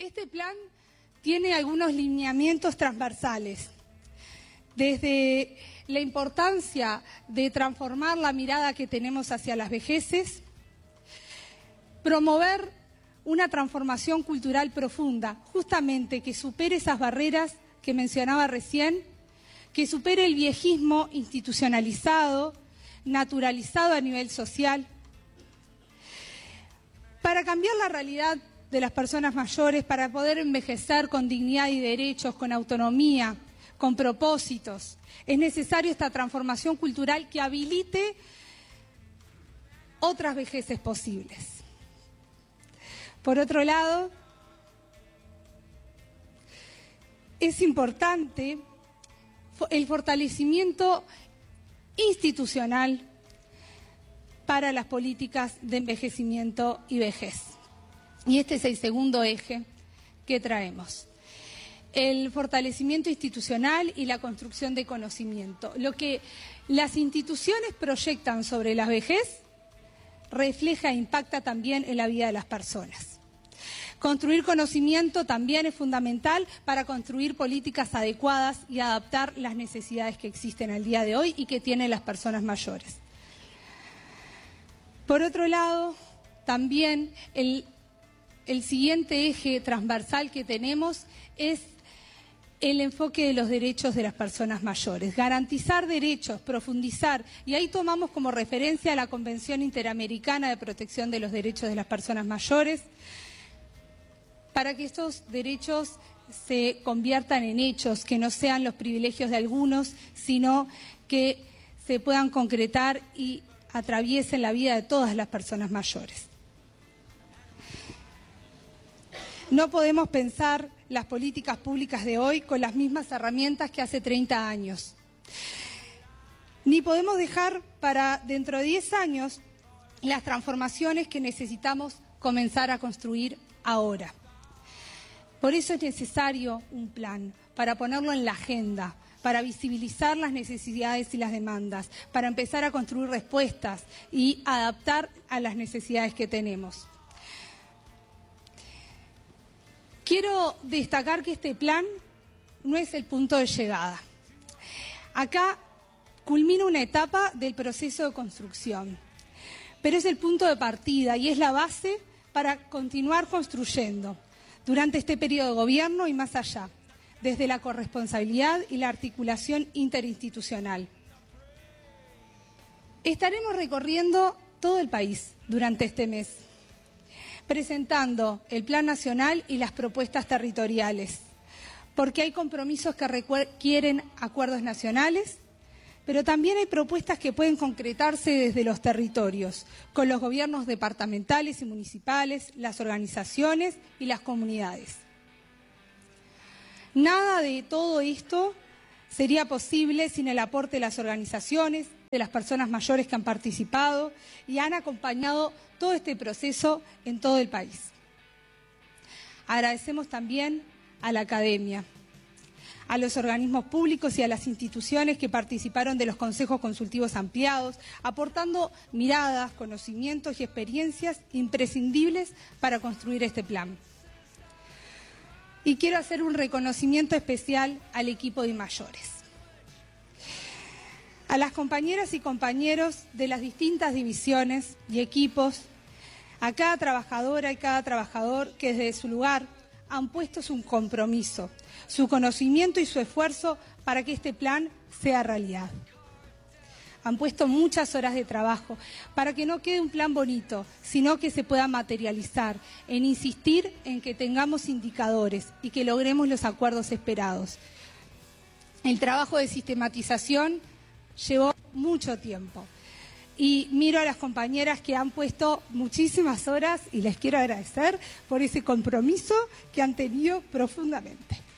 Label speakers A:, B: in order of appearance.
A: Este plan tiene algunos lineamientos transversales, desde la importancia de transformar la mirada que tenemos hacia las vejeces, promover una transformación cultural profunda, justamente que supere esas barreras que mencionaba recién, que supere el viejismo institucionalizado, naturalizado a nivel social, para cambiar la realidad de las personas mayores, para poder envejecer con dignidad y derechos, con autonomía, con propósitos. Es necesario esta transformación cultural que habilite otras vejeces posibles. Por otro lado, es importante el fortalecimiento institucional para las políticas de envejecimiento y vejez. Y este es el segundo eje que traemos. El fortalecimiento institucional y la construcción de conocimiento. Lo que las instituciones proyectan sobre la vejez refleja e impacta también en la vida de las personas. Construir conocimiento también es fundamental para construir políticas adecuadas y adaptar las necesidades que existen al día de hoy y que tienen las personas mayores. Por otro lado, también el siguiente eje transversal que tenemos es el enfoque de los derechos de las personas mayores. Garantizar derechos, profundizar, y ahí tomamos como referencia la Convención Interamericana de Protección de los Derechos de las Personas Mayores, para que estos derechos se conviertan en hechos, que no sean los privilegios de algunos, sino que se puedan concretar y atraviesen la vida de todas las personas mayores. No podemos pensar las políticas públicas de hoy con las mismas herramientas que hace 30 años. Ni podemos dejar para dentro de 10 años las transformaciones que necesitamos comenzar a construir ahora. Por eso es necesario un plan, para ponerlo en la agenda, para visibilizar las necesidades y las demandas, para empezar a construir respuestas y adaptar a las necesidades que tenemos. Quiero destacar que este plan no es el punto de llegada. Acá culmina una etapa del proceso de construcción, pero es el punto de partida y es la base para continuar construyendo durante este periodo de gobierno y más allá, desde la corresponsabilidad y la articulación interinstitucional. Estaremos recorriendo todo el país durante este mes, presentando el Plan Nacional y las propuestas territoriales, porque hay compromisos que requieren acuerdos nacionales, pero también hay propuestas que pueden concretarse desde los territorios, con los gobiernos departamentales y municipales, las organizaciones y las comunidades. Nada de todo esto sería posible sin el aporte de las organizaciones, de las personas mayores que han participado y han acompañado todo este proceso en todo el país. Agradecemos también a la academia, a los organismos públicos y a las instituciones que participaron de los consejos consultivos ampliados, aportando miradas, conocimientos y experiencias imprescindibles para construir este plan. Y quiero hacer un reconocimiento especial al equipo de mayores, a las compañeras y compañeros de las distintas divisiones y equipos, a cada trabajadora y cada trabajador que desde su lugar han puesto su compromiso, su conocimiento y su esfuerzo para que este plan sea realidad. Han puesto muchas horas de trabajo para que no quede un plan bonito, sino que se pueda materializar, en insistir en que tengamos indicadores y que logremos los acuerdos esperados. El trabajo de sistematización llevó mucho tiempo. Y miro a las compañeras que han puesto muchísimas horas y les quiero agradecer por ese compromiso que han tenido profundamente.